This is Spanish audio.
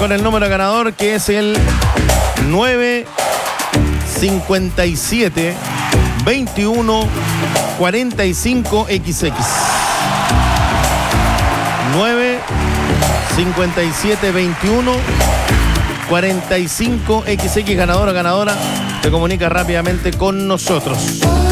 con el número ganador, que es el 957 21 45 XX. 957 21 45 XX. Ganadora, ganadora, se comunica rápidamente con nosotros.